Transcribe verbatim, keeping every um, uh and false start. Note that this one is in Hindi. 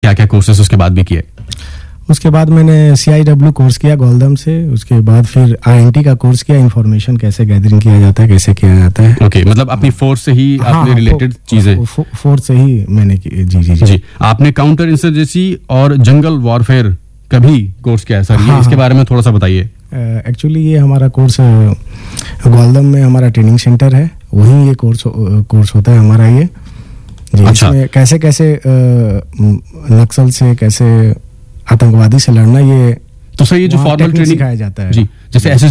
क्या क्या कोर्सेस उसके बाद भी किए? उसके बाद मैंने सी आई डब्ल्यू कोर्स किया गोलदम से, उसके बाद फिर आई एन टी का कोर्स किया, इन्फॉर्मेशन कैसे गैदरिंग किया जाता है, कैसे किया जाता है। ओके okay, मतलब अपनी फोर्स से ही हाँ, आपने रिलेटेड चीजें फोर्स से ही मैंने की। जी जी जी, जी। आपने काउंटर इंसर्जेंसी और जंगल वॉरफेयर कभी कोर्स किया है सर? हाँ, ये इसके बारे में थोड़ा सा बताइए। एक्चुअली ये हमारा कोर्स गोलदम में हमारा ट्रेनिंग सेंटर है, वहीं ये कोर्स कोर्स होता है हमारा ये जी। अच्छा। इसमें कैसे कैसे नक्सल से, कैसे आतंकवादी से लड़ना, ये तो सर ये जो फॉर्मल ट्रेनिंग सिखाया जाता है जी, जैसे